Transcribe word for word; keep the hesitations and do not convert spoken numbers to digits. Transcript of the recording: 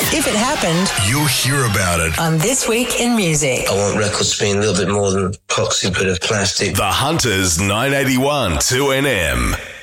If it happened, you'll hear about it on This Week in Music. I want records to be a little bit more than a proxy bit of plastic. The Hunters nine eighty-one two N M.